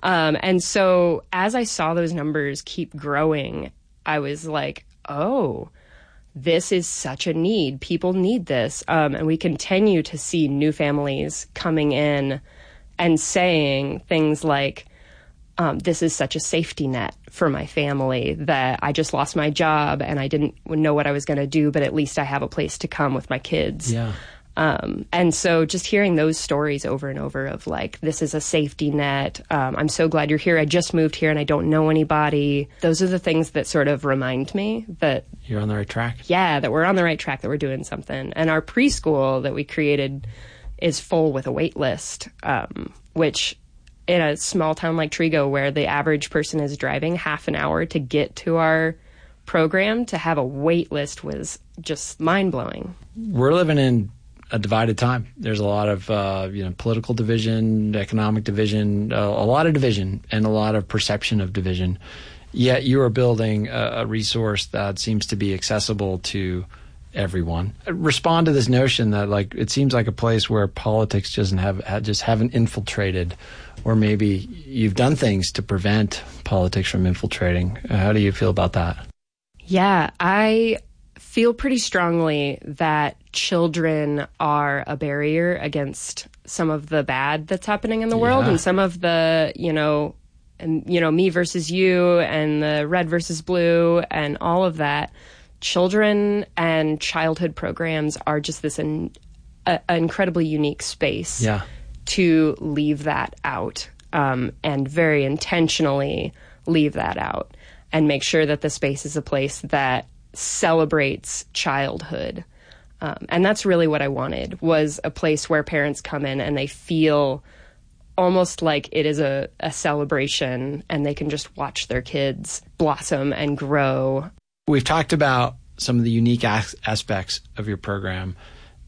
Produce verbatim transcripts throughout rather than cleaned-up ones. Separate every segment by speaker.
Speaker 1: Um, and so as I saw those numbers keep growing, I was like, oh, this is such a need. People need this. Um, and we continue to see new families coming in and saying things like, um, this is such a safety net for my family that I just lost my job and I didn't know what I was going to do, but at least I have a place to come with my kids.
Speaker 2: Yeah.
Speaker 1: Um, and so just hearing those stories over and over of like, this is a safety net. Um, I'm so glad you're here. I just moved here and I don't know anybody. Those are the things that sort of remind me that
Speaker 2: you're on the right track.
Speaker 1: Yeah, that we're on the right track, that we're doing something. And our preschool that we created is full with a wait list, um, which in a small town like Trigo, where the average person is driving half an hour to get to our program, to have a wait list was just mind-blowing.
Speaker 2: We're living in a divided time. There's a lot of uh, you know political division, economic division, uh, a lot of division, and a lot of perception of division. Yet you are building a, a resource that seems to be accessible to everyone. Respond to this notion that like it seems like a place where politics doesn't have just haven't infiltrated, or maybe you've done things to prevent politics from infiltrating. How do you feel about that?
Speaker 1: Yeah, I feel pretty strongly that children are a barrier against some of the bad that's happening in the world,
Speaker 2: yeah.
Speaker 1: and some of the, you know, and you know, me versus you and the red versus blue and all of that. Children and childhood programs are just this in, a, a incredibly unique space
Speaker 2: yeah.
Speaker 1: to leave that out, um, and very intentionally leave that out and make sure that the space is a place that celebrates childhood. Um, and that's really what I wanted, was a place where parents come in and they feel almost like it is a, a celebration and they can just watch their kids blossom and grow.
Speaker 2: We've talked about some of the unique as- aspects of your program.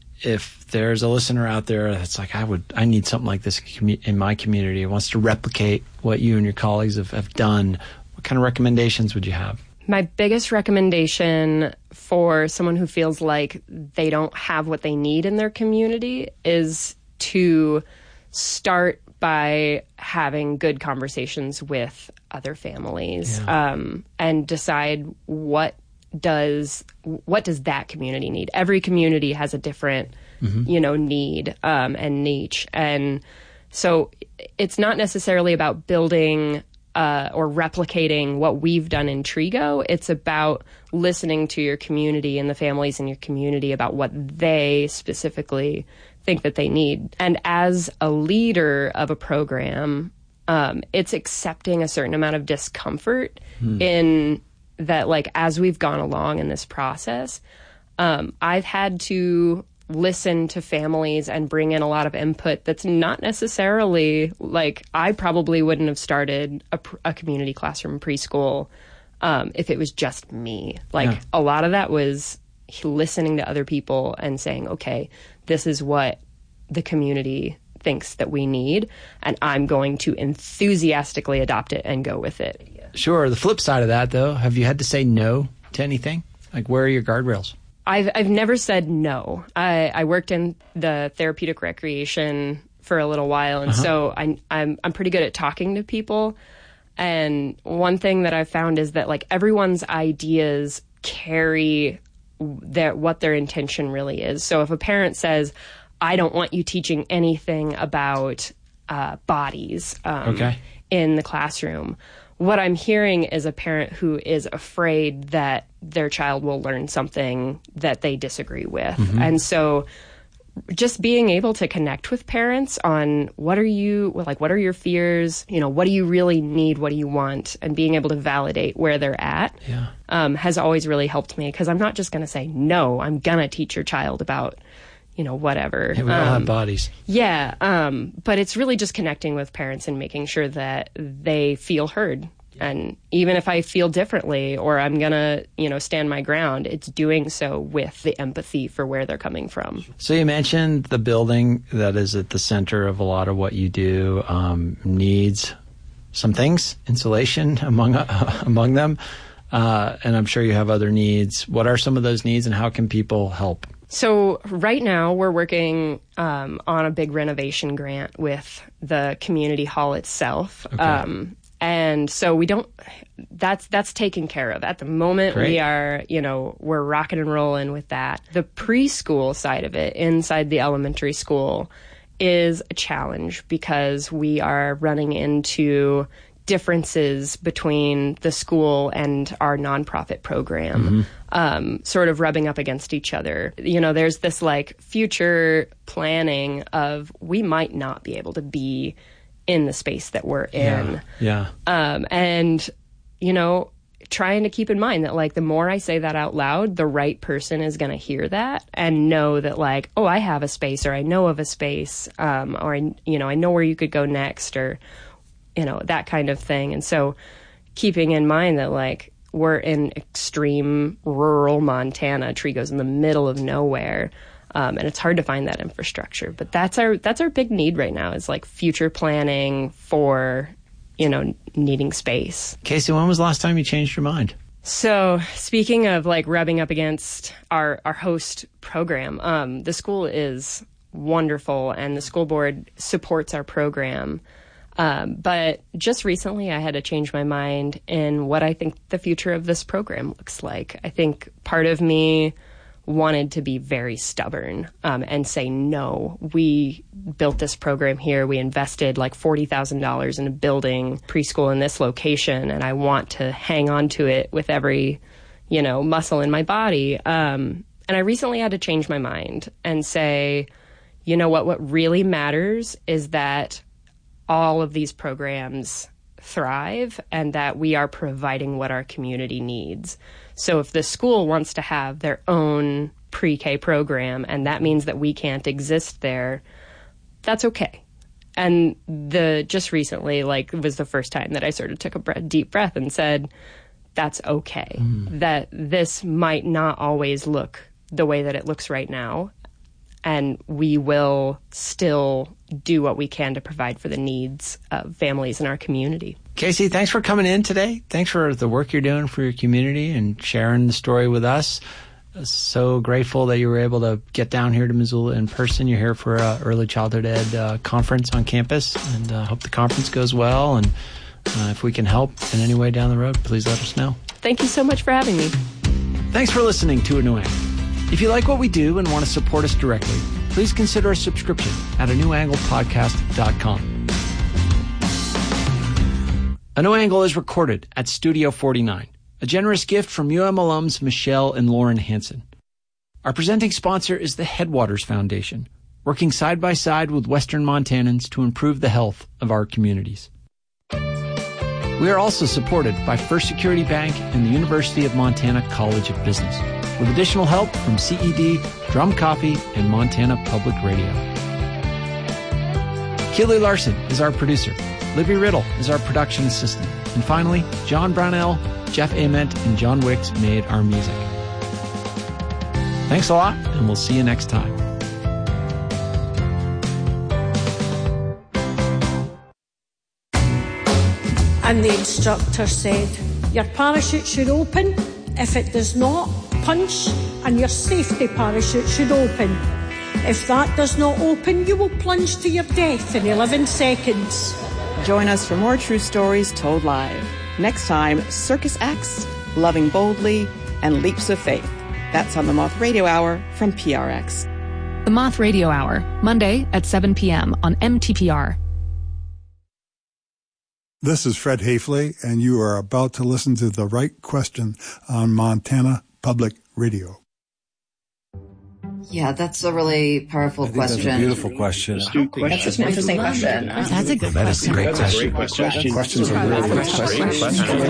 Speaker 2: If there's a listener out there that's like, I would, I need something like this in my community, wants to replicate what you and your colleagues have, have done, what kind of recommendations would you have?
Speaker 1: My biggest recommendation for someone who feels like they don't have what they need in their community is to start by having good conversations with other families,
Speaker 2: yeah.
Speaker 1: um, and decide what does what does that community need. Every community has a different, mm-hmm. you know, need um, and niche, and so it's not necessarily about building Uh, or replicating what we've done in Trigo. It's about listening to your community and the families in your community about what they specifically think that they need. And as a leader of a program, um, it's accepting a certain amount of discomfort hmm. in that, like, as we've gone along in this process, um, I've had to listen to families and bring in a lot of input that's not necessarily, like, I probably wouldn't have started a, a community classroom preschool um, if it was just me. Like, yeah. a lot of that was listening to other people and saying, okay, this is what the community thinks that we need, and I'm going to enthusiastically adopt it and go with it.
Speaker 2: Sure. The flip side of that, though, have you had to say no to anything? Like, where are your guardrails?
Speaker 1: I've I've never said no. I, I worked in the therapeutic recreation for a little while, and uh-huh. so I, I'm I'm pretty good at talking to people. And one thing that I've found is that, like, everyone's ideas carry their what their intention really is. So if a parent says, "I don't want you teaching anything about uh, bodies um,
Speaker 2: okay.
Speaker 1: in the classroom," what I'm hearing is a parent who is afraid that their child will learn something that they disagree with. Mm-hmm. And so just being able to connect with parents on what are you, like, what are your fears? You know, what do you really need? What do you want? And being able to validate where they're at
Speaker 2: yeah.
Speaker 1: um, has always really helped me, because I'm not just going to say, no, I'm going to teach your child about, you know, whatever.
Speaker 2: Yeah, we all
Speaker 1: um,
Speaker 2: have bodies.
Speaker 1: Yeah. Um, but it's really just connecting with parents and making sure that they feel heard. And even if I feel differently or I'm going to, you know, stand my ground, it's doing so with the empathy for where they're coming from.
Speaker 2: So you mentioned the building that is at the center of a lot of what you do um, needs some things, insulation among uh, among them. Uh, and I'm sure you have other needs. What are some of those needs, and how can people help?
Speaker 1: So right now we're working um, on a big renovation grant with the community hall itself.
Speaker 2: Okay.
Speaker 1: Um, and so we don't, that's, that's taken care of. At the moment,
Speaker 2: Great.
Speaker 1: we are, you know, we're rocking and rolling with that. The preschool side of it inside the elementary school is a challenge because we are running into differences between the school and our nonprofit program, mm-hmm. um, sort of rubbing up against each other. You know, there's this like future planning of we might not be able to be in the space that we're in.
Speaker 2: Yeah. yeah.
Speaker 1: Um, and, you know, trying to keep in mind that like the more I say that out loud, the right person is going to hear that and know that like, oh, I have a space, or I know of a space, um, or, I, you know, I know where you could go next, or, you know, that kind of thing. And so keeping in mind that like we're in extreme rural Montana, Trego's in the middle of nowhere. Um, and it's hard to find that infrastructure, but that's our, that's our big need right now is like future planning for, you know, needing space.
Speaker 2: Casey, when was the last time you changed your mind?
Speaker 1: So speaking of like rubbing up against our, our host program, um, the school is wonderful and the school board supports our program. Um, but just recently I had to change my mind in what I think the future of this program looks like. I think part of me wanted to be very stubborn um, and say, no, we built this program here. We invested like forty thousand dollars in a building preschool in this location, and I want to hang on to it with every, you know, muscle in my body. Um, and I recently had to change my mind and say, you know what, what really matters is that all of these programs thrive and that we are providing what our community needs. So if the school wants to have their own pre-K program and that means that we can't exist there, that's okay. And the just recently, like, was the first time that I sort of took a breath, deep breath and said, that's okay. Mm. That this might not always look the way that it looks right now. And we will still do what we can to provide for the needs of families in our community.
Speaker 2: Casey, thanks for coming in today. Thanks for the work you're doing for your community and sharing the story with us. So grateful that you were able to get down here to Missoula in person. You're here for a Early Childhood Ed uh, conference on campus, and I uh, hope the conference goes well. And uh, if we can help in any way down the road, please let us know.
Speaker 1: Thank you so much for having me.
Speaker 2: Thanks for listening to A New Angle. If you like what we do and want to support us directly, please consider a subscription at a new angle podcast dot com. A New Angle is recorded at Studio forty-nine, a generous gift from U M alums Michelle and Lauren Hansen. Our presenting sponsor is the Headwaters Foundation, working side by side with Western Montanans to improve the health of our communities. We are also supported by First Security Bank and the University of Montana College of Business, with additional help from C E D, Drum Coffee, and Montana Public Radio. Keely Larson is our producer. Libby Riddle is our production assistant. And finally, John Brownell, Jeff Ament, and John Wicks made our music. Thanks a lot, and we'll see you next time.
Speaker 3: And the instructor said, your parachute should open. If it does not, punch, and your safety parachute should open. If that does not open, you will plunge to your death in eleven seconds.
Speaker 4: Join us for more true stories told live. Next time, Circus Acts, Loving Boldly, and Leaps of Faith. That's on the Moth Radio Hour from P R X.
Speaker 5: The Moth Radio Hour, Monday at seven p.m. on M T P R.
Speaker 6: This is Fred Hafley, and you are about to listen to The Right Question on Montana Public Radio.
Speaker 7: Yeah, that's a really powerful
Speaker 8: I think
Speaker 7: question.
Speaker 8: That's a beautiful question.
Speaker 7: That's such an interesting question.
Speaker 8: That's a good that question. That is a great question. Questions are really good questions.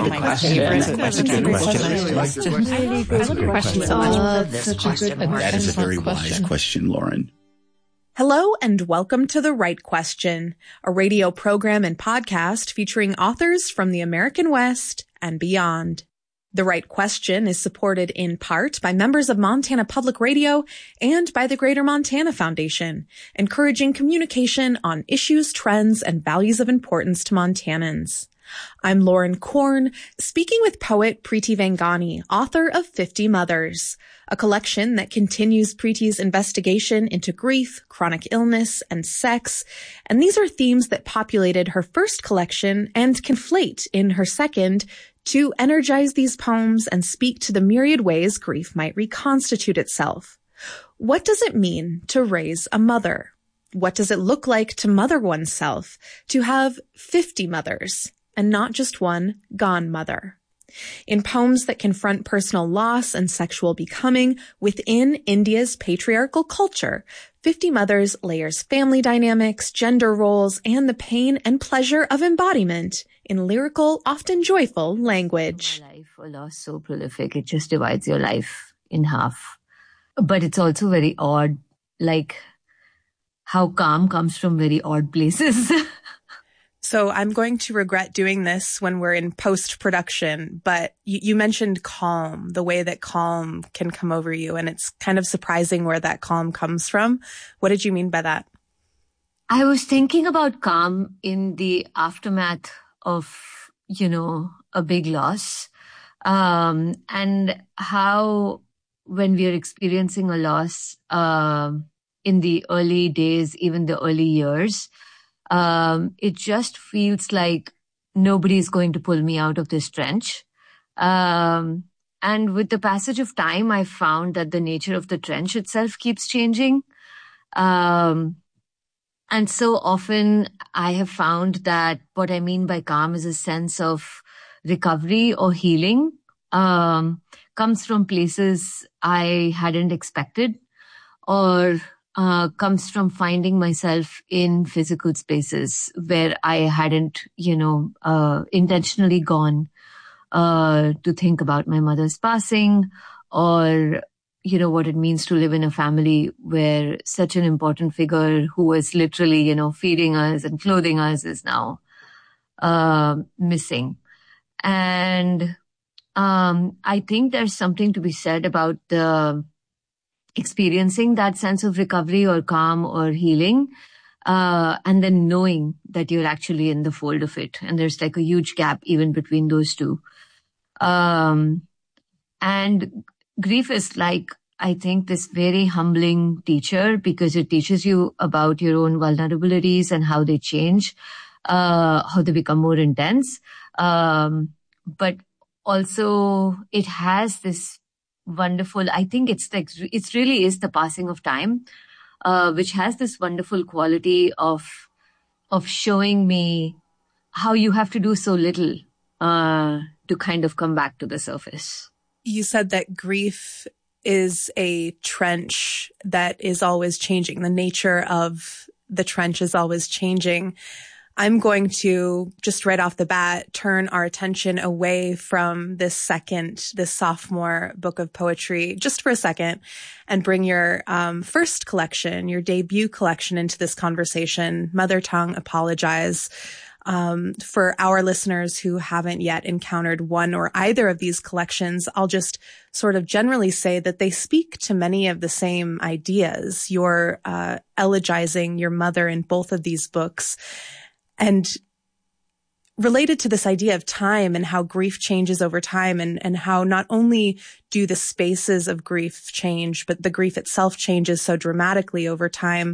Speaker 9: That is a very wise question, Lauren.
Speaker 10: Hello and welcome to The Right Question, a radio program and podcast featuring authors from the American West and beyond. The Right Question is supported in part by members of Montana Public Radio and by the Greater Montana Foundation, encouraging communication on issues, trends, and values of importance to Montanans. I'm Lauren Korn, speaking with poet Preeti Vangani, author of fifty Mothers, a collection that continues Preeti's investigation into grief, chronic illness, and sex. And these are themes that populated her first collection and conflate in her second to energize these poems and speak to the myriad ways grief might reconstitute itself. What does it mean to raise a mother? What does it look like to mother oneself, to have fifty mothers, and not just one gone mother? In poems that confront personal loss and sexual becoming within India's patriarchal culture, fifty Mothers layers family dynamics, gender roles, and the pain and pleasure of embodiment in lyrical, often joyful language.
Speaker 11: My life, a loss so prolific, it just divides your life in half. But it's also very odd, like how calm comes from very odd places.
Speaker 10: So I'm going to regret doing this when we're in post-production, but you, you mentioned calm, the way that calm can come over you, and it's kind of surprising where that calm comes from. What did you mean by that?
Speaker 11: I was thinking about calm in the aftermath of, you know, a big loss, um, and how when we are experiencing a loss, uh, in the early days, even the early years, um, it just feels like nobody's going to pull me out of this trench. Um, and with the passage of time, I found that the nature of the trench itself keeps changing. Um, and so often I have found that what I mean by calm is a sense of recovery or healing, um, comes from places I hadn't expected, or Uh, comes from finding myself in physical spaces where I hadn't, you know, uh, intentionally gone uh, to think about my mother's passing, or, you know, what it means to live in a family where such an important figure who was literally, you know, feeding us and clothing us is now uh, missing. And um, I think there's something to be said about the experiencing that sense of recovery or calm or healing, uh, and then knowing that you're actually in the fold of it. And there's like a huge gap even between those two. Um, and grief is like, I think, this very humbling teacher, because it teaches you about your own vulnerabilities and how they change, uh, how they become more intense. Um, but also it has this wonderful, I think it's like, it really is the passing of time, uh, which has this wonderful quality of, of showing me how you have to do so little, uh, to kind of come back to the surface.
Speaker 10: You said that grief is a trench that is always changing. The nature of the trench is always changing. I'm going to, just right off the bat, turn our attention away from this second, this sophomore book of poetry, just for a second, and bring your um, first collection, your debut collection, into this conversation, Mother Tongue Apologize. Um, for our listeners who haven't yet encountered one or either of these collections, I'll just sort of generally say that they speak to many of the same ideas. You're uh, elegizing your mother in both of these books. And related to this idea of time and how grief changes over time, and, and how not only do the spaces of grief change, but the grief itself changes so dramatically over time.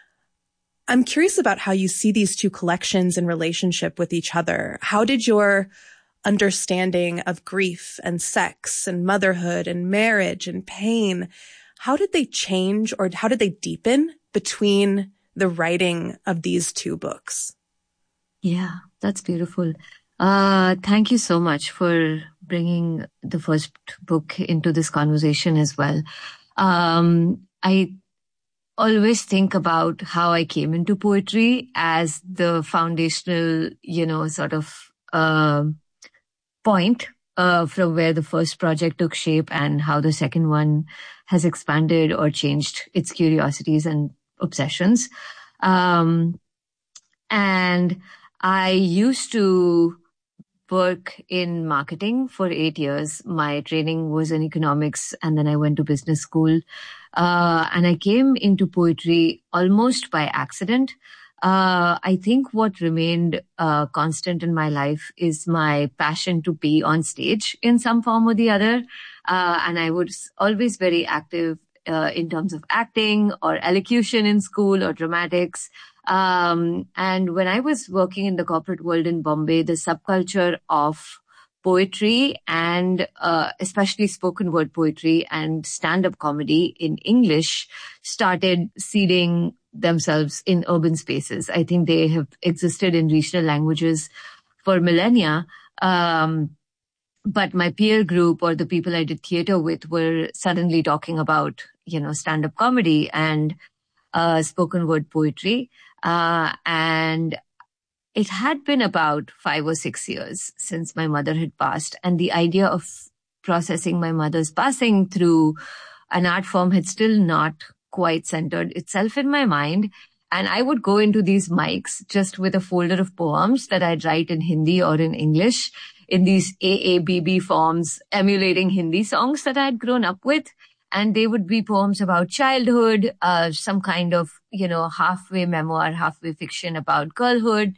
Speaker 10: I'm curious about how you see these two collections in relationship with each other. How did your understanding of grief and sex and motherhood and marriage and pain, how did they change, or how did they deepen between the writing of these two books?
Speaker 11: Yeah, that's beautiful. Uh, thank you so much for bringing the first book into this conversation as well. Um, I always think about how I came into poetry as the foundational, you know, sort of uh, point uh, from where the first project took shape, and how the second one has expanded or changed its curiosities and obsessions. Um, and I used to work in marketing for eight years. My training was in economics, and then I went to business school. Uh, and I came into poetry almost by accident. Uh, I think what remained uh, constant in my life is my passion to be on stage in some form or the other. Uh, and I was always very active uh, in terms of acting or elocution in school or dramatics. Um, and when I was working in the corporate world in Bombay, the subculture of poetry and uh, especially spoken word poetry and stand-up comedy in English started seeding themselves in urban spaces. I think they have existed in regional languages for millennia. Um, but my peer group or the people I did theater with were suddenly talking about, you know, stand-up comedy and uh, spoken word poetry. Uh, and it had been about five or six years since my mother had passed. And the idea of processing my mother's passing through an art form had still not quite centered itself in my mind. And I would go into these mics just with a folder of poems that I'd write in Hindi or in English in these A A B B forms, emulating Hindi songs that I'd grown up with. And they would be poems about childhood, uh, some kind of, you know, halfway memoir, halfway fiction about girlhood.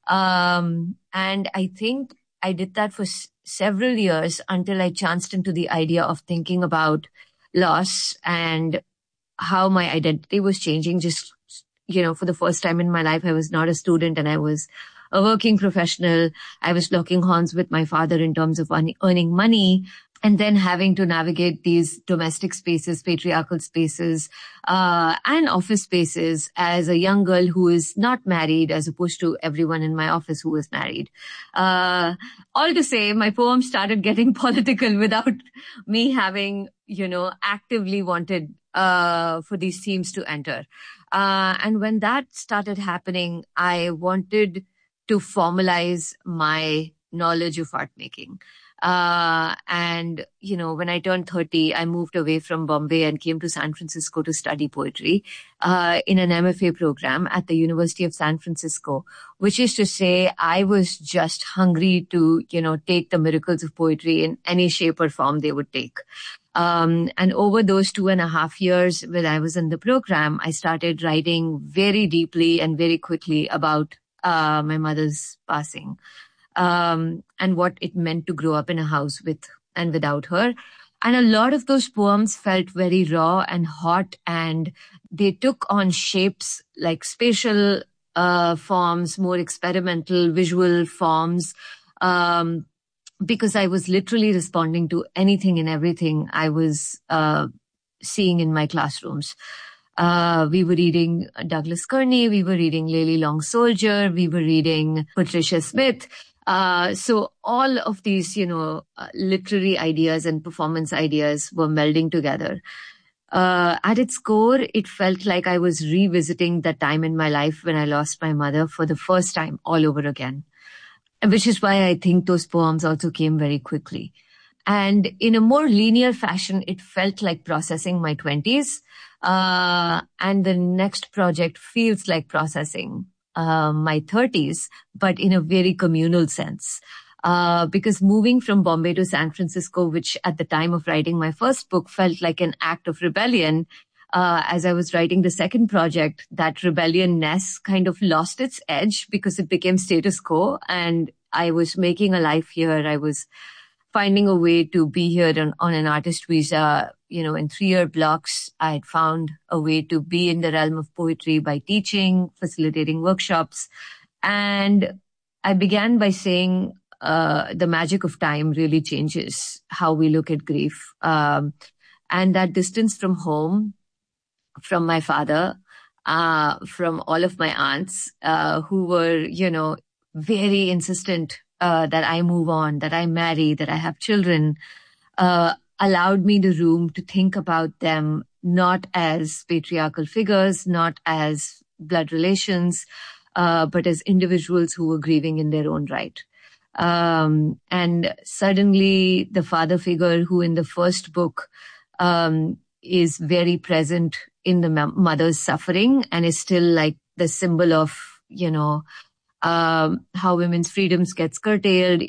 Speaker 11: Um, and I think I did that for s- several years until I chanced into the idea of thinking about loss and how my identity was changing. Just, you know, for the first time in my life, I was not a student and I was a working professional. I was locking horns with my father in terms of un- earning money. And then having to navigate these domestic spaces, patriarchal spaces, uh, and office spaces as a young girl who is not married, as opposed to everyone in my office who was married. Uh, all to say, my poems started getting political without me having, you know, actively wanted, uh, for these themes to enter. Uh, and when that started happening, I wanted to formalize my knowledge of art making. Uh, and, you know, when I turned thirty, I moved away from Bombay and came to San Francisco to study poetry, uh, in an M F A program at the University of San Francisco, which is to say I was just hungry to, you know, take the miracles of poetry in any shape or form they would take. Um, and over those two and a half years when I was in the program, I started writing very deeply and very quickly about, uh, my mother's passing. Um, and what it meant to grow up in a house with and without her. And a lot of those poems felt very raw and hot, and they took on shapes like spatial uh, forms, more experimental visual forms, um, because I was literally responding to anything and everything I was uh, seeing in my classrooms. Uh, we were reading Douglas Kearney, we were reading Layli Long Soldier, we were reading Patricia Smith. Uh, so all of these, you know, uh, literary ideas and performance ideas were melding together. Uh, at its core, it felt like I was revisiting the time in my life when I lost my mother for the first time all over again, which is why I think those poems also came very quickly. And in a more linear fashion, it felt like processing my twenties. Uh, and the next project feels like processing Uh, my thirties, but in a very communal sense. Uh, because moving from Bombay to San Francisco, which at the time of writing my first book felt like an act of rebellion, uh, as I was writing the second project, that rebellion-ness kind of lost its edge because it became status quo, and I was making a life here. I was finding a way to be here on, on an artist visa, you know, in three-year blocks. I had found a way to be in the realm of poetry by teaching, facilitating workshops. And I began by saying uh, the magic of time really changes how we look at grief. Um, and that distance from home, from my father, uh, from all of my aunts, uh, who were, you know, very insistent Uh, that I move on, that I marry, that I have children, uh, allowed me the room to think about them not as patriarchal figures, not as blood relations, uh, but as individuals who were grieving in their own right. Um, and suddenly the father figure who in the first book um, is very present in the mother's suffering and is still like the symbol of, you know, Um, how women's freedoms gets curtailed,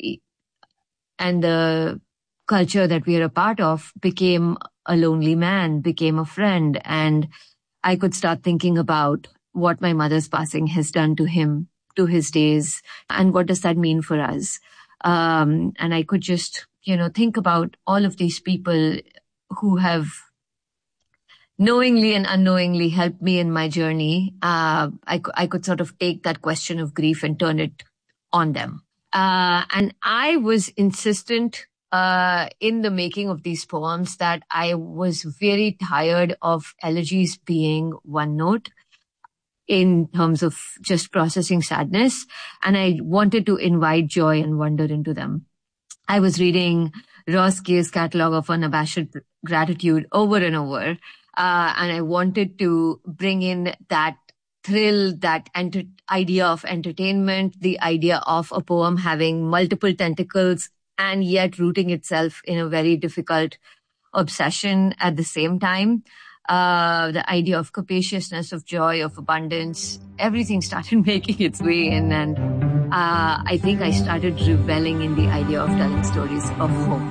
Speaker 11: and the culture that we are a part of became a lonely man, became a friend. And I could start thinking about what my mother's passing has done to him, to his days, and what does that mean for us? Um, and I could just, you know, think about all of these people who have knowingly and unknowingly helped me in my journey. Uh, I, I could sort of take that question of grief and turn it on them. Uh, and I was insistent uh, in the making of these poems that I was very tired of elegies being one note in terms of just processing sadness. And I wanted to invite joy and wonder into them. I was reading Ross Gay's catalog of unabashed gratitude over and over. Uh, and I wanted to bring in that thrill, that enter- idea of entertainment, the idea of a poem having multiple tentacles and yet rooting itself in a very difficult obsession at the same time. Uh, the idea of capaciousness, of joy, of abundance, everything started making its way in. And uh, I think I started reveling in the idea of telling stories of hope.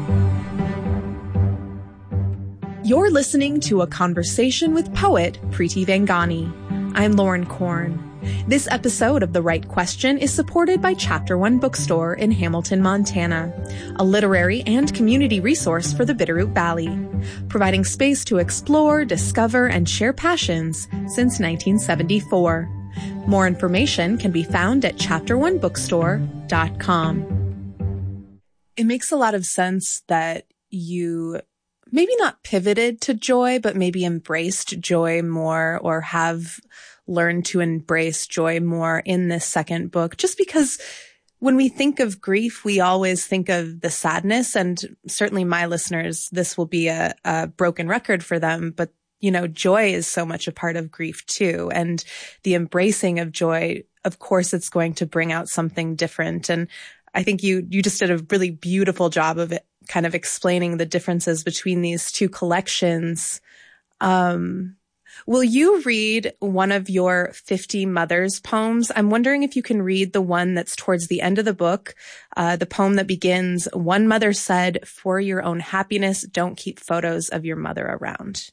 Speaker 10: You're listening to a conversation with poet Preeti Vangani. I'm Lauren Korn. This episode of The Right Question is supported by Chapter One Bookstore in Hamilton, Montana, a literary and community resource for the Bitterroot Valley, providing space to explore, discover, and share passions since nineteen seventy-four. More information can be found at chapter one bookstore dot com. It makes a lot of sense that you maybe not pivoted to joy, but maybe embraced joy more, or have learned to embrace joy more in this second book, just because when we think of grief, we always think of the sadness, and certainly my listeners, this will be a, a broken record for them, but you know, joy is so much a part of grief too. And the embracing of joy, of course, it's going to bring out something different. And I think you, you just did a really beautiful job of it, kind of explaining the differences between these two collections. Um, will you read one of your fifty Mothers poems? I'm wondering if you can read the one that's towards the end of the book, uh, the poem that begins, "One mother said, for your own happiness, don't keep photos of your mother around."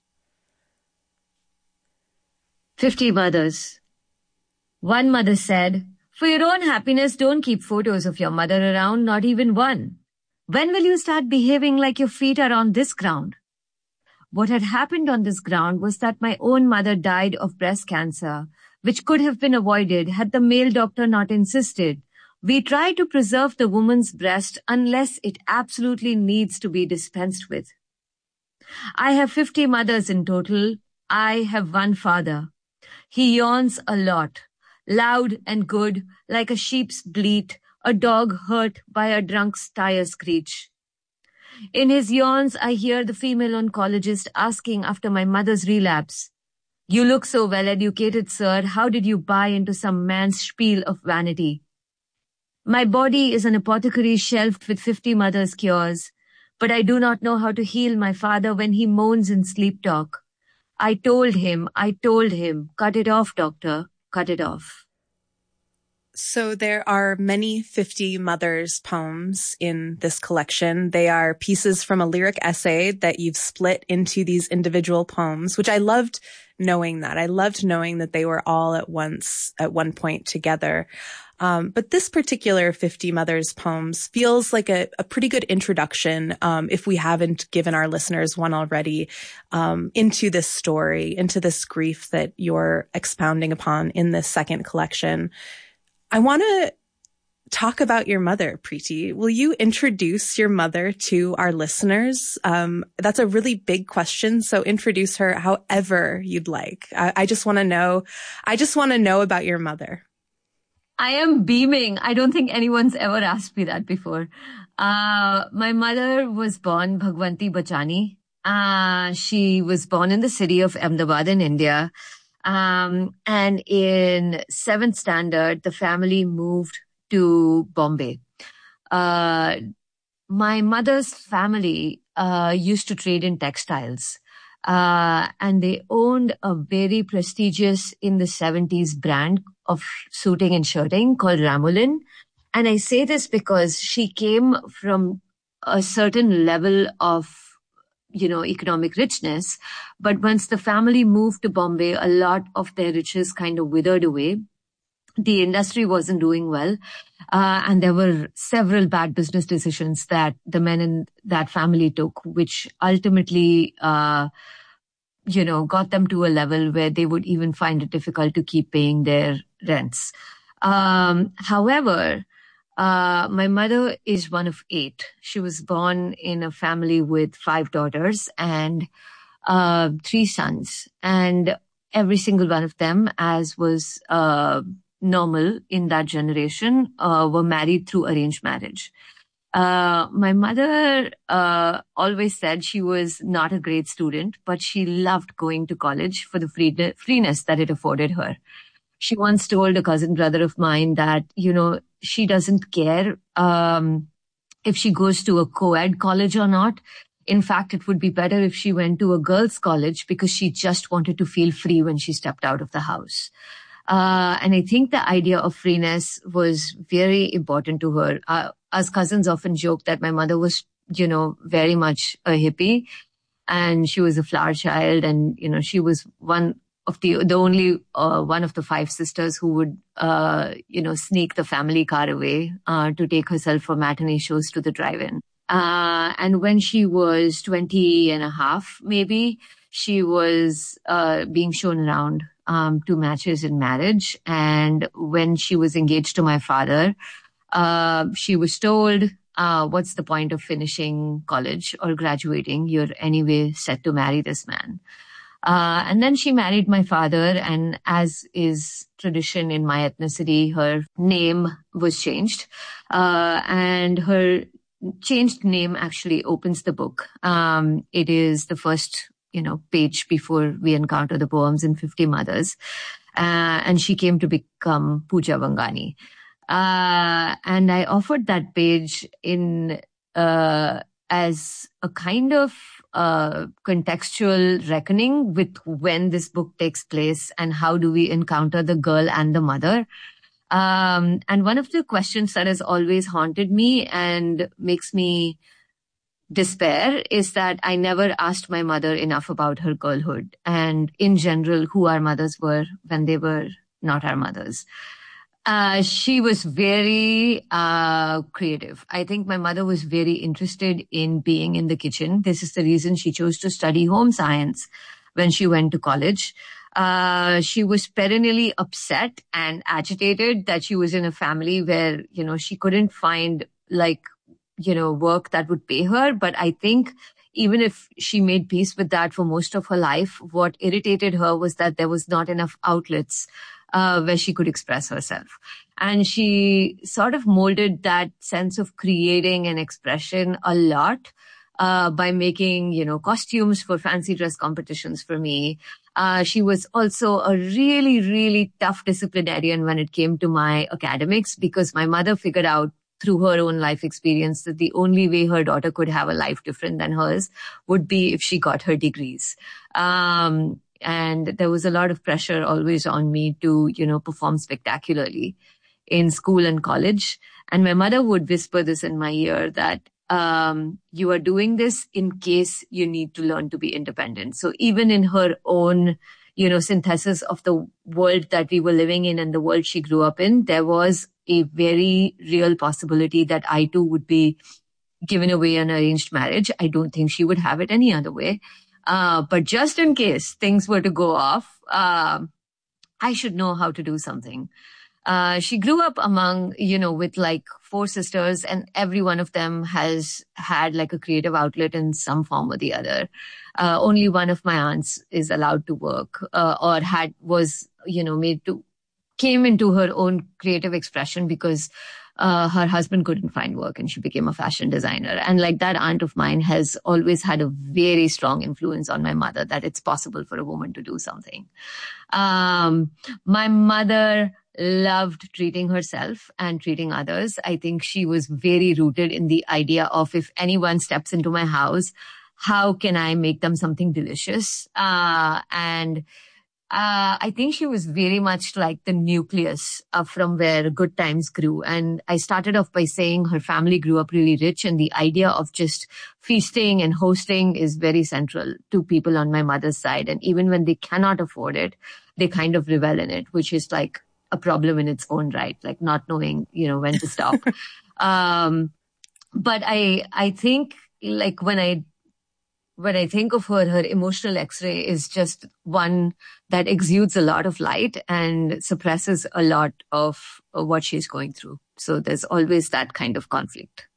Speaker 11: fifty mothers. One mother said, for your own happiness, don't keep photos of your mother around, not even one. When will you start behaving like your feet are on this ground? What had happened on this ground was that my own mother died of breast cancer, which could have been avoided had the male doctor not insisted. We try to preserve the woman's breast unless it absolutely needs to be dispensed with. I have fifty mothers in total. I have one father. He yawns a lot, loud and good, like a sheep's bleat, a dog hurt by a drunk's tire screech. In his yawns, I hear the female oncologist asking after my mother's relapse. You look so well educated, sir. How did you buy into some man's spiel of vanity? My body is an apothecary shelved with fifty mothers' cures, but I do not know how to heal my father when he moans in sleep talk. I told him, I told him, cut it off, doctor, cut it off.
Speaker 10: So there are many fifty Mothers poems in this collection. They are pieces from a lyric essay that you've split into these individual poems, which I loved knowing that. I loved knowing that they were all at once, at one point together. Um, but this particular fifty Mothers poems feels like a, a pretty good introduction, um, if we haven't given our listeners one already, um, into this story, into this grief that you're expounding upon in this second collection. I want to talk about your mother, Preeti. Will you introduce your mother to our listeners? Um, that's a really big question, so introduce her however you'd like. I, I just want to know, I just want to know about your mother.
Speaker 11: I am beaming. I don't think anyone's ever asked me that before. Uh, my mother was born Bhagwanti Bachani. Uh, she was born in the city of Ahmedabad in India. Um, and in seventh standard, the family moved to Bombay. Uh, my mother's family, uh, used to trade in textiles. Uh, and they owned a very prestigious in the seventies brand of suiting and shirting called Ramulin. And I say this because she came from a certain level of you know, economic richness. But once the family moved to Bombay, a lot of their riches kind of withered away. The industry wasn't doing well. Uh, and there were several bad business decisions that the men in that family took, which ultimately, uh, you know, got them to a level where they would even find it difficult to keep paying their rents. Um, however, uh, my mother is one of eight. She was born in a family with five daughters and uh, three sons. And every single one of them, as was uh normal in that generation, uh, were married through arranged marriage. Uh, my mother uh, always said she was not a great student, but she loved going to college for the free- freeness that it afforded her. She once told a cousin brother of mine that, you know, she doesn't care um, if she goes to a co-ed college or not. In fact, it would be better if she went to a girls' college because she just wanted to feel free when she stepped out of the house. Uh, and I think the idea of freeness was very important to her. Uh, us cousins often joke that my mother was, you know, very much a hippie and she was a flower child. And, you know, she was one of the, the only, uh, one of the five sisters who would, uh, you know, sneak the family car away, uh, to take herself for matinee shows to the drive-in. Uh, and when she was twenty and a half, maybe, she was, uh, being shown around Um, to matches in marriage. And when she was engaged to my father, uh, she was told, uh, what's the point of finishing college or graduating? You're anyway set to marry this man. Uh, and then she married my father. And as is tradition in my ethnicity, her name was changed. Uh, and her changed name actually opens the book. Um, it is the first you know, page before we encounter the poems in fifty Mothers. Uh, and she came to become Pooja Bangani. Uh, and I offered that page in, uh, as a kind of, uh, contextual reckoning with when this book takes place and how do we encounter the girl and the mother. Um, and one of the questions that has always haunted me and makes me despair is that I never asked my mother enough about her girlhood and in general who our mothers were when they were not our mothers. Uh, she was very uh, creative. I think my mother was very interested in being in the kitchen. This is the reason she chose to study home science when she went to college. Uh, she was perennially upset and agitated that she was in a family where, you know, she couldn't find like you know, work that would pay her. But I think even if she made peace with that for most of her life, what irritated her was that there was not enough outlets uh, where she could express herself. And she sort of molded that sense of creating an expression a lot uh, by making, you know, costumes for fancy dress competitions for me. Uh, she was also a really, really tough disciplinarian when it came to my academics because my mother figured out through her own life experience that the only way her daughter could have a life different than hers would be if she got her degrees. Um, and there was a lot of pressure always on me to, you know, perform spectacularly in school and college. And my mother would whisper this in my ear that, um, you are doing this in case you need to learn to be independent. So even in her own, you know, synthesis of the world that we were living in and the world she grew up in, there was a very real possibility that I too would be given away an arranged marriage. I don't think she would have it any other way. Uh, but just in case things were to go off, uh, I should know how to do something. Uh, she grew up among, you know, with like four sisters and every one of them has had like a creative outlet in some form or the other. Uh, only one of my aunts is allowed to work, uh, or had, was, you know, made to, came into her own creative expression because uh, her husband couldn't find work and she became a fashion designer. And like that aunt of mine has always had a very strong influence on my mother that it's possible for a woman to do something. Um, my mother loved treating herself and treating others. I think she was very rooted in the idea of if anyone steps into my house, how can I make them something delicious? Uh, and Uh, I think she was very much like the nucleus uh, from where Good Times grew. And I started off by saying her family grew up really rich, and the idea of just feasting and hosting is very central to people on my mother's side. And even when they cannot afford it, they kind of revel in it, which is like a problem in its own right, like not knowing, you know, when to stop. um, but I, I think like when I When I think of her, her emotional X-ray is just one that exudes a lot of light and suppresses a lot of, of what she's going through. So there's always that kind of conflict.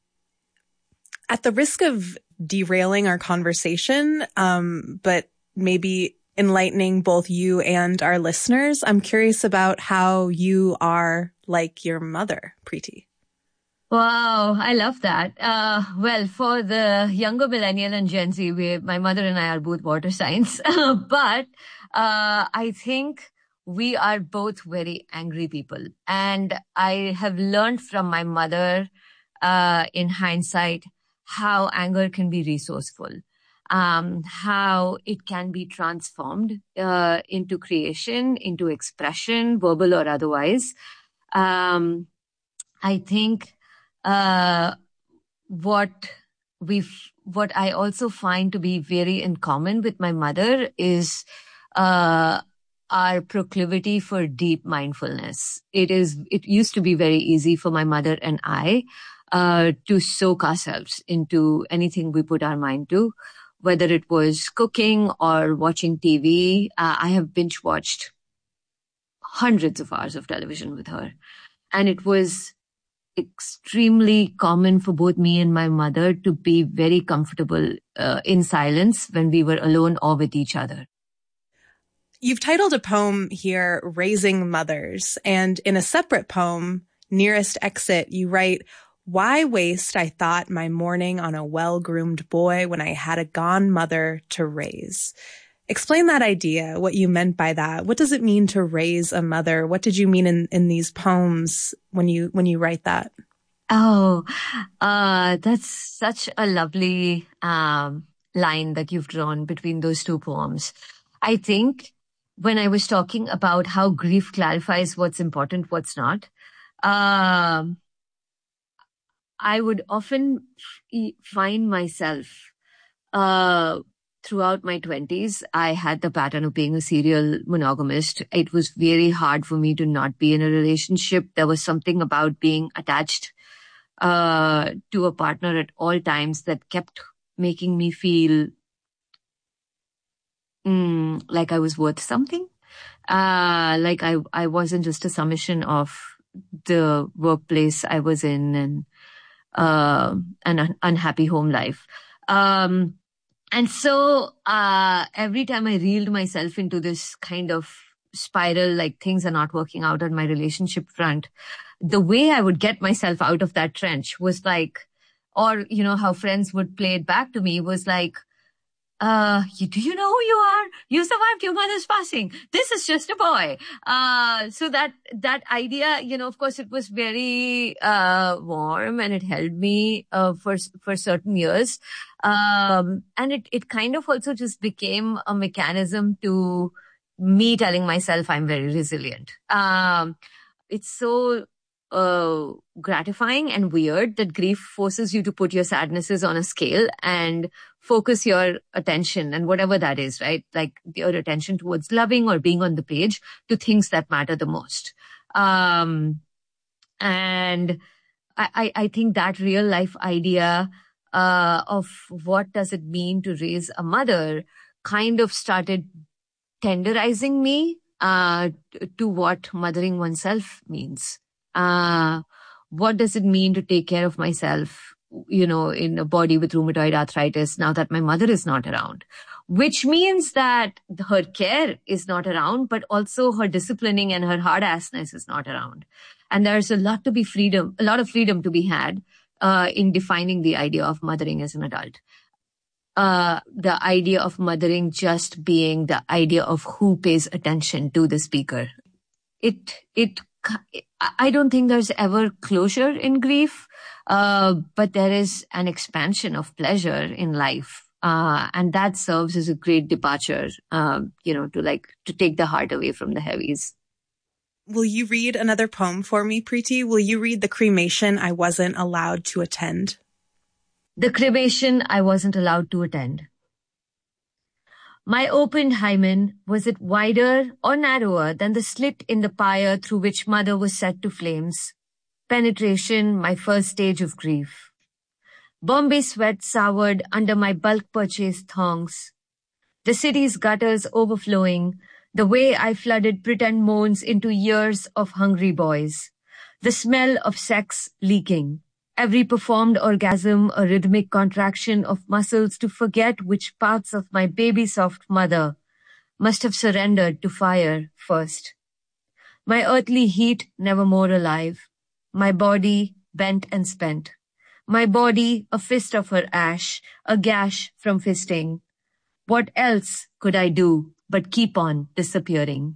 Speaker 10: At the risk of derailing our conversation, um, but maybe enlightening both you and our listeners, I'm curious about how you are like your mother, Preeti.
Speaker 11: Wow, I love that. Uh, well, for the younger millennial and Gen Z, we, my mother and I are both water signs. but uh, I think we are both very angry people. And I have learned from my mother, uh, in hindsight, how anger can be resourceful, um, how it can be transformed uh, into creation, into expression, verbal or otherwise. Um, I think... Uh, what we've, what I also find to be very in common with my mother is, uh, our proclivity for deep mindfulness. It is, it used to be very easy for my mother and I, uh, to soak ourselves into anything we put our mind to, whether it was cooking or watching T V. Uh, I have binge watched hundreds of hours of television with her, and it was extremely common for both me and my mother to be very comfortable uh, in silence when we were alone or with each other.
Speaker 10: You've titled a poem here, Raising Mothers, and in a separate poem, Nearest Exit, you write, "Why waste, I thought, my morning on a well-groomed boy when I had a gone mother to raise?" Explain that idea, what you meant by that. What does it mean to raise a mother? What did you mean in, in these poems when you when you write that?
Speaker 11: Oh, uh, that's such a lovely um, line that you've drawn between those two poems. I think when I was talking about how grief clarifies what's important, what's not, uh, I would often f- find myself uh throughout my twenties, I had the pattern of being a serial monogamist. It was very hard for me to not be in a relationship. There was something about being attached uh, to a partner at all times that kept making me feel mm, like I was worth something. Uh, like I, I wasn't just a summation of the workplace I was in and uh, an un- unhappy home life. Um, And so, uh, every time I reeled myself into this kind of spiral, like things are not working out on my relationship front, the way I would get myself out of that trench was like, or, you know, how friends would play it back to me was like, uh, you, do you know who you are? You survived your mother's passing. This is just a boy. Uh, so that, that idea, you know, of course it was very, uh, warm and it held me, uh, for, for certain years. Um, and it, it kind of also just became a mechanism to me telling myself I'm very resilient. Um, it's so, uh, gratifying and weird that grief forces you to put your sadnesses on a scale and focus your attention and whatever that is, right? Like your attention towards loving or being on the page to things that matter the most. Um, and I, I, I think that real life idea, uh, of what does it mean to raise a mother kind of started tenderizing me, uh, to what mothering oneself means. Uh, what does it mean to take care of myself, you know, in a body with rheumatoid arthritis now that my mother is not around, which means that her care is not around, but also her disciplining and her hard assness is not around. And there's a lot to be freedom, a lot of freedom to be had, uh, in defining the idea of mothering as an adult. Uh, the idea of mothering just being the idea of who pays attention to the speaker. It, it, I don't think there's ever closure in grief, uh, but there is an expansion of pleasure in life Uh, and that serves as a great departure, um, you know, to like, to take the heart away from the heavies.
Speaker 10: Will you read another poem for me, Preeti? Will you read The Cremation I Wasn't Allowed to Attend?
Speaker 11: The cremation I wasn't allowed to attend. My opened hymen, was it wider or narrower than the slit in the pyre through which mother was set to flames? Penetration, my first stage of grief. Bombay sweat soured under my bulk purchased thongs. The city's gutters overflowing, the way I flooded pretend moans into years of hungry boys. The smell of sex leaking. Every performed orgasm a rhythmic contraction of muscles to forget which parts of my baby-soft mother must have surrendered to fire first. My earthly heat never more alive. My body bent and spent. My body a fist of her ash, a gash from fisting. What else could I do but keep on disappearing?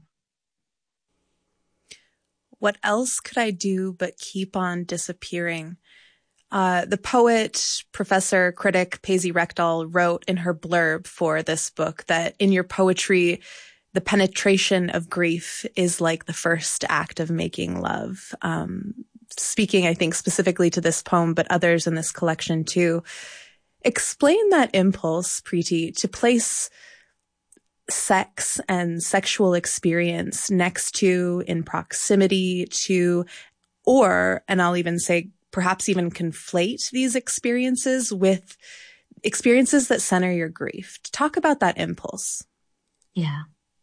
Speaker 10: What else could I do but keep on disappearing? Uh, the poet, professor, critic Paisy Rekdal wrote in her blurb for this book that in your poetry, the penetration of grief is like the first act of making love. Um, speaking, I think, specifically to this poem, but others in this collection too. Explain that impulse, Preeti, to place sex and sexual experience next to, in proximity to, or, and I'll even say, perhaps even conflate these experiences with experiences that center your grief. Talk about that impulse.
Speaker 11: Yeah.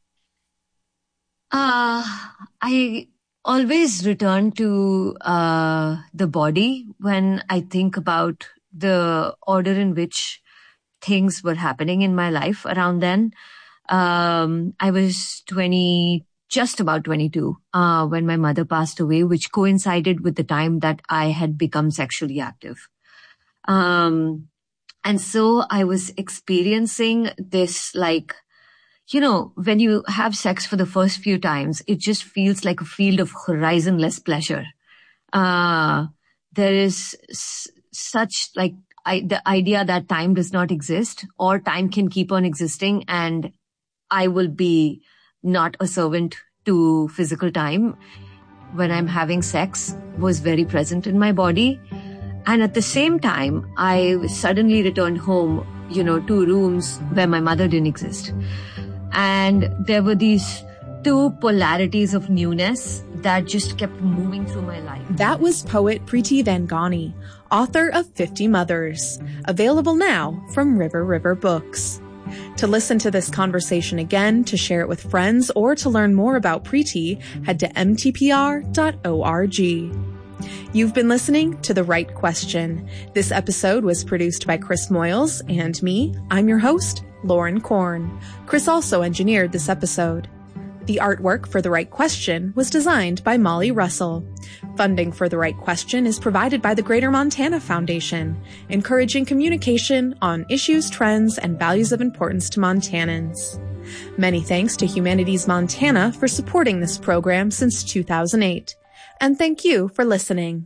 Speaker 11: Uh, I always return to uh, the body when I think about the order in which things were happening in my life around then. Um, I was twenty, just about twenty-two, uh, when my mother passed away, which coincided with the time that I had become sexually active. Um, and so I was experiencing this, like, you know, when you have sex for the first few times, it just feels like a field of horizonless pleasure. Uh, there is s- such like I, the idea that time does not exist or time can keep on existing and I will be not a servant to physical time when I'm having sex was very present in my body. And at the same time, I suddenly returned home, you know, to rooms where my mother didn't exist. And there were these two polarities of newness that just kept moving through my life.
Speaker 10: That was poet Preeti Vangani, author of fifty Mothers, available now from River River Books. To listen to this conversation again, to share it with friends, or to learn more about Preeti, head to m t p r dot org. You've been listening to The Right Question. This episode was produced by Chris Moyles and me. I'm your host, Lauren Korn. Chris also engineered this episode. The artwork for The Right Question was designed by Molly Russell. Funding for The Right Question is provided by the Greater Montana Foundation, encouraging communication on issues, trends, and values of importance to Montanans. Many thanks to Humanities Montana for supporting this program since two thousand eight. And thank you for listening.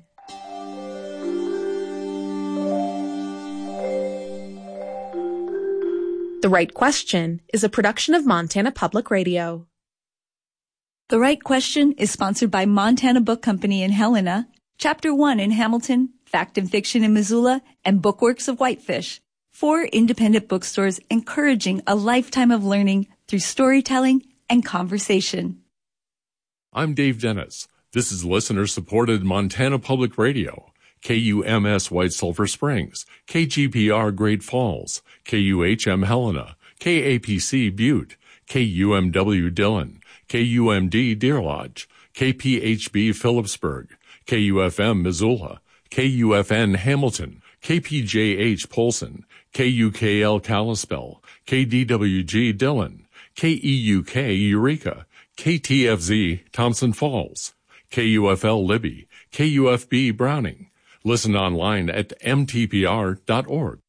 Speaker 10: The Right Question is a production of Montana Public Radio.
Speaker 12: The Right Question is sponsored by Montana Book Company in Helena, Chapter one in Hamilton, Fact and Fiction in Missoula, and Bookworks of Whitefish. Four independent bookstores encouraging a lifetime of learning through storytelling and conversation.
Speaker 13: I'm Dave Dennis. This is listener-supported Montana Public Radio. K U M S White Sulphur Springs, K G P R Great Falls, K U H M Helena, K A P C Butte, K U M W Dillon, K U M D Deer Lodge, K P H B Phillipsburg, K U F M Missoula, K U F N Hamilton, K P J H Polson, K U K L Kalispell, K D W G Dillon, K E U K Eureka, K T F Z Thompson Falls, K U F L Libby, K U F B Browning. Listen online at m t p r dot org.